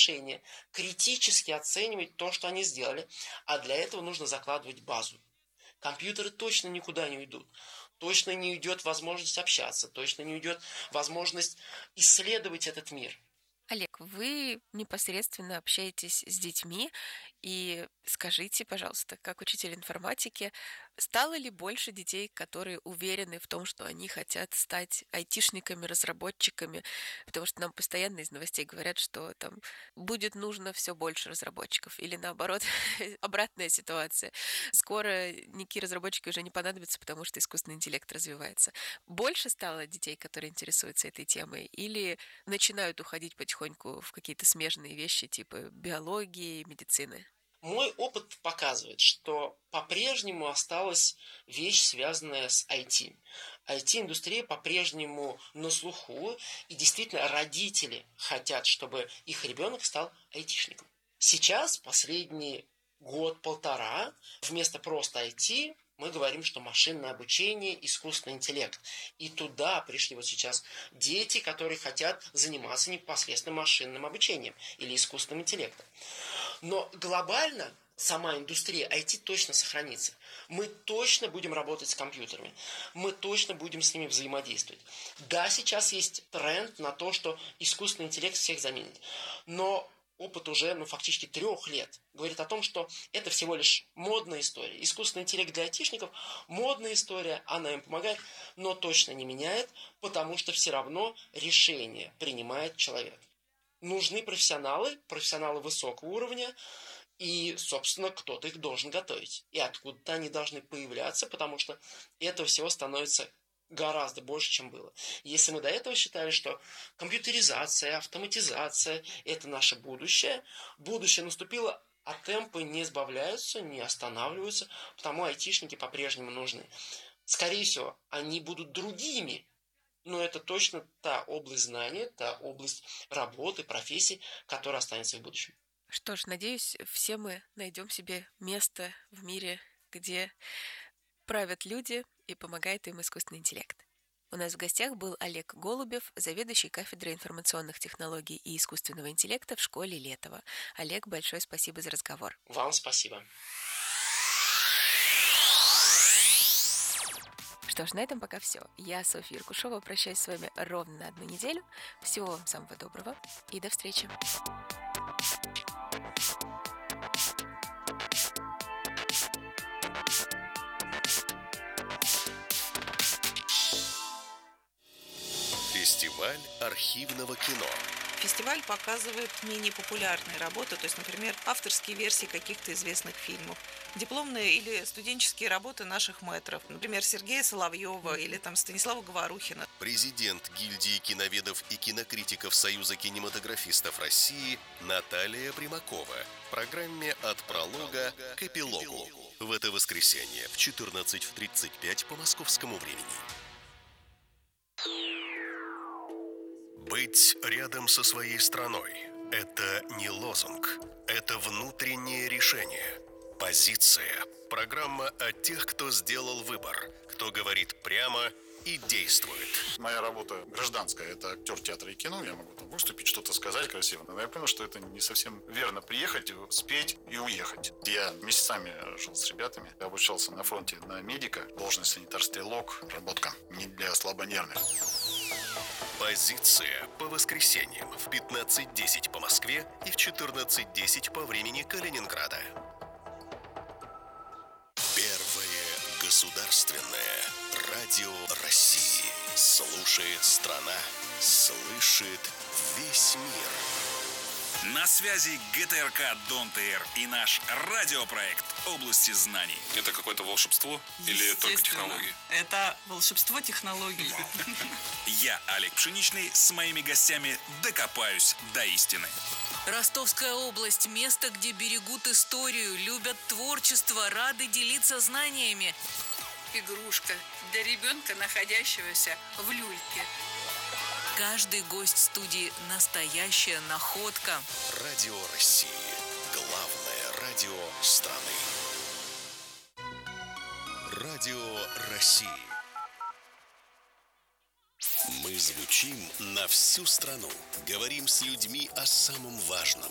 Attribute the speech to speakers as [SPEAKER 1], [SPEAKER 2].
[SPEAKER 1] решения, критически оценивать то, что они сделали, а для этого нужно закладывать базу. Компьютеры точно никуда не уйдут. Точно не уйдет возможность общаться, точно не уйдет возможность исследовать этот мир.
[SPEAKER 2] Олег, вы непосредственно общаетесь с детьми, и скажите, пожалуйста, как учитель информатики, стало ли больше детей, которые уверены в том, что они хотят стать айтишниками, разработчиками? Потому что нам постоянно из новостей говорят, что там будет нужно все больше разработчиков, или наоборот, обратная ситуация. Скоро никакие разработчики уже не понадобятся, потому что искусственный интеллект развивается. Больше стало детей, которые интересуются этой темой, или начинают уходить потихоньку в какие-то смежные вещи типа биологии, медицины?
[SPEAKER 1] Мой опыт показывает, что по-прежнему осталась вещь, связанная с IT. IT-индустрия по-прежнему на слуху, и действительно родители хотят, чтобы их ребенок стал айтишником. Сейчас, последний год-полтора, вместо просто IT мы говорим, что машинное обучение, искусственный интеллект. И туда пришли вот сейчас дети, которые хотят заниматься непосредственно машинным обучением или искусственным интеллектом. Но глобально сама индустрия IT точно сохранится. Мы точно будем работать с компьютерами. Мы точно будем с ними взаимодействовать. Да, сейчас есть тренд на то, что искусственный интеллект всех заменит. Но опыт уже, фактически 3 лет говорит о том, что это всего лишь модная история. Искусственный интеллект для айтишников – модная история, она им помогает, но точно не меняет, потому что все равно решение принимает человек. Нужны профессионалы, профессионалы высокого уровня, и, собственно, кто-то их должен готовить. И откуда-то они должны появляться, потому что этого всего становится гораздо больше, чем было. Если мы до этого считали, что компьютеризация, автоматизация – это наше будущее, будущее наступило, а темпы не сбавляются, не останавливаются, потому айтишники по-прежнему нужны. Скорее всего, они будут другими, но это точно та область знания, та область работы, профессии, которая останется в будущем.
[SPEAKER 2] Что ж, надеюсь, все мы найдем себе место в мире, где правят люди и помогает им искусственный интеллект. У нас в гостях был Олег Голубев, заведующий кафедрой информационных технологий и искусственного интеллекта в школе Летова. Олег, большое спасибо за разговор.
[SPEAKER 1] Вам спасибо.
[SPEAKER 2] Что ж, на этом пока все. Я, Софья Иркушова, прощаюсь с вами ровно на 1 неделю. Всего вам самого доброго и до встречи.
[SPEAKER 3] Фестиваль архивного кино.
[SPEAKER 4] Фестиваль показывает менее популярные работы, то есть, например, авторские версии каких-то известных фильмов, дипломные или студенческие работы наших мэтров, например, Сергея Соловьева или Станислава Говорухина.
[SPEAKER 3] Президент гильдии киноведов и кинокритиков Союза кинематографистов России Наталья Примакова в программе «От пролога к эпилогу» в это воскресенье в 14:35 по московскому времени. Быть рядом со своей страной – это не лозунг, это внутреннее решение. Позиция. Программа о тех, кто сделал выбор, кто говорит прямо и действует.
[SPEAKER 5] Моя работа гражданская, это актер театра и кино, я могу там выступить, что-то сказать красиво. Но я понял, что это не совсем верно приехать, спеть и уехать. Я месяцами жил с ребятами, обучался на фронте на медика, должность санитар-стрелок, работка не для слабонервных.
[SPEAKER 3] Позиция по воскресеньям в 15:10 по Москве и в 14:10 по времени Калининграда. Первое государственное радио России. Слушает страна, слышит весь мир.
[SPEAKER 6] На связи ГТРК Дон ТР и наш радиопроект «Области знаний». Это какое-то волшебство или только технологии?
[SPEAKER 4] Это волшебство технологий.
[SPEAKER 6] Я, Олег Пшеничный, с моими гостями докопаюсь до истины.
[SPEAKER 7] Ростовская область – место, где берегут историю, любят творчество, рады делиться знаниями. Игрушка для ребенка, находящегося в люльке. Каждый гость студии – настоящая находка.
[SPEAKER 3] Радио России. Главное радио страны. Радио России. Мы звучим на всю страну. Говорим с людьми о самом важном.